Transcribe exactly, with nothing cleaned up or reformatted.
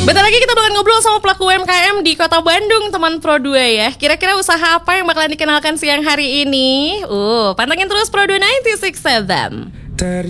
Bentar lagi kita bakalan ngobrol sama pelaku U M K M di Kota Bandung, teman Pro dua ya. Kira-kira usaha apa yang bakalan dikenalkan siang hari ini? Uh, pantengin terus Pro dua sembilan enam tujuh tujuh.